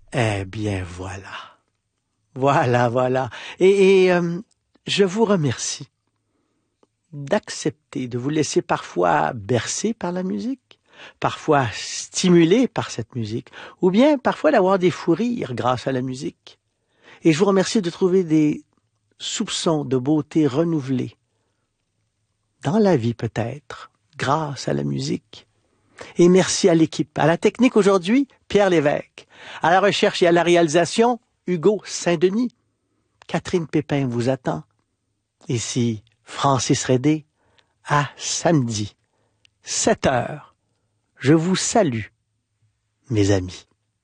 Eh bien, voilà. Voilà. Et je vous remercie d'accepter de vous laisser parfois bercer par la musique, parfois stimulé par cette musique, ou bien parfois d'avoir des fous rires grâce à la musique. Et je vous remercie de trouver des soupçons de beauté renouvelés dans la vie peut-être, grâce à la musique. Et merci à l'équipe, à la technique aujourd'hui, Pierre Lévesque, à la recherche et à la réalisation, Hugo Saint-Denis. Catherine Pépin vous attend. Ici, Francis Redé, à samedi, 7h. Je vous salue, mes amis.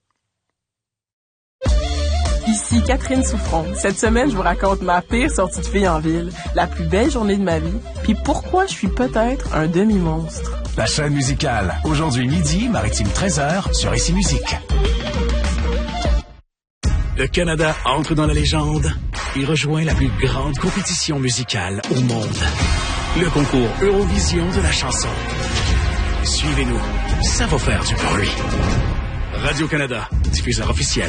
Ici Catherine Souffron. Cette semaine, je vous raconte ma pire sortie de fille en ville, la plus belle journée de ma vie, puis pourquoi je suis peut-être un demi-monstre. La chaîne musicale. Aujourd'hui midi, Maritime 13h sur Ici Musique. Le Canada entre dans la légende. Il rejoint la plus grande compétition musicale au monde. Le concours Eurovision de la chanson. Suivez-nous, ça va faire du bruit. Radio-Canada, diffuseur officiel.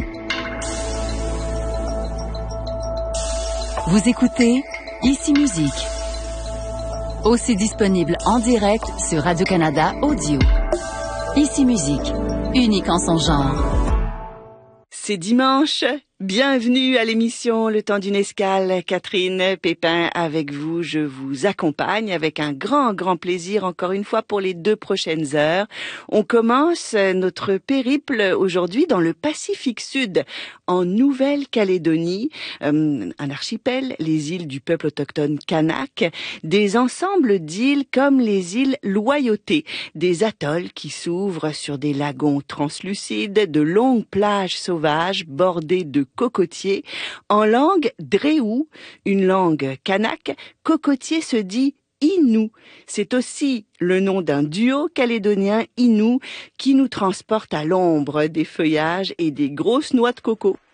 Vous écoutez Ici Musique. Aussi disponible en direct sur Radio-Canada Audio. Ici Musique, unique en son genre. C'est dimanche. Bienvenue à l'émission Le Temps d'une escale. Catherine Pépin avec vous. Je vous accompagne avec un grand plaisir encore une fois pour les 2 prochaines heures. On commence notre périple aujourd'hui dans le Pacifique Sud, en Nouvelle-Calédonie, un archipel, les îles du peuple autochtone Kanak, des ensembles d'îles comme les îles Loyauté, des atolls qui s'ouvrent sur des lagons translucides, de longues plages sauvages bordées de cocotier. En langue dréou, une langue kanak, cocotier se dit Innu. C'est aussi le nom d'un duo calédonien Innu qui nous transporte à l'ombre des feuillages et des grosses noix de coco.